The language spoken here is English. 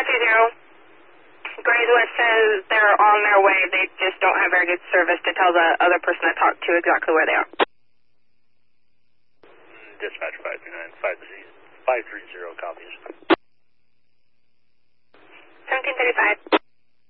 Grays West says they're on their way. They just don't have very good service to tell the other person I talked to exactly where they are. Dispatch 539, 530 copies. 1735.